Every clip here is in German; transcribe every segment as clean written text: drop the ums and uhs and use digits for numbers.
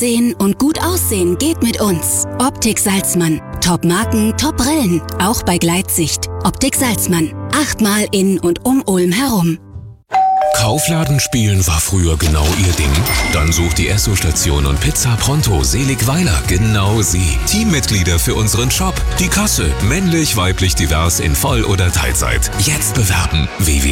Sehen und gut aussehen geht mit uns. Optik Salzmann. Top-Marken, Top-Brillen. Auch bei Gleitsicht. Optik Salzmann. 8-mal in und um Ulm herum. Kaufladen spielen war früher genau ihr Ding? Dann sucht die Esso-Station und Pizza Pronto Seligweiler genau Sie. Teammitglieder für unseren Shop. Die Kasse. Männlich, weiblich, divers in Voll- oder Teilzeit. Jetzt bewerben.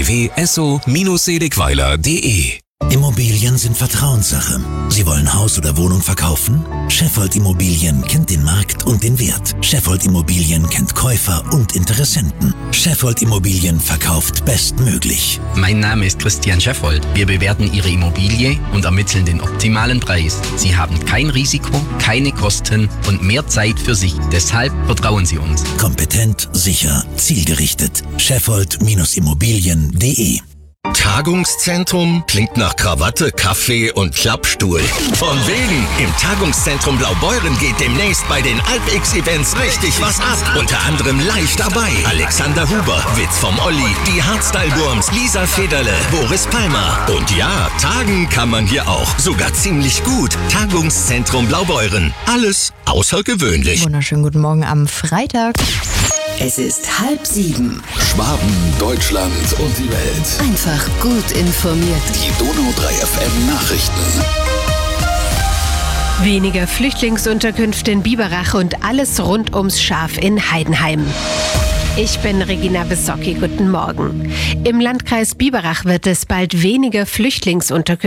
www.esso-seligweiler.de. Immobilien sind Vertrauenssache. Sie wollen Haus oder Wohnung verkaufen? Sheffield Immobilien kennt den Markt und den Wert. Sheffield Immobilien kennt Käufer und Interessenten. Sheffield Immobilien verkauft bestmöglich. Mein Name ist Christian Scheffold. Wir bewerten Ihre Immobilie und ermitteln den optimalen Preis. Sie haben kein Risiko, keine Kosten und mehr Zeit für sich. Deshalb vertrauen Sie uns. Kompetent, sicher, zielgerichtet. Sheffield-Immobilien.de. Tagungszentrum klingt nach Krawatte, Kaffee und Klappstuhl. Von wegen, im Tagungszentrum Blaubeuren geht demnächst bei den AlpX-Events richtig was ab. Unter anderem live dabei Alexander Huber, Witz vom Olli, die Hardstyle-Wurms, Lisa Federle, Boris Palmer. Und ja, tagen kann man hier auch. Sogar ziemlich gut. Tagungszentrum Blaubeuren. Alles außergewöhnlich. Wunderschönen guten Morgen am Freitag. Es ist 6:30. Schwaben, Deutschland und die Welt. Einfach gut informiert. Die Donau 3 FM Nachrichten. Weniger Flüchtlingsunterkünfte in Biberach und alles rund ums Schaf in Heidenheim. Ich bin Regina Bissocki, guten Morgen. Im Landkreis Biberach wird es bald weniger Flüchtlingsunterkünfte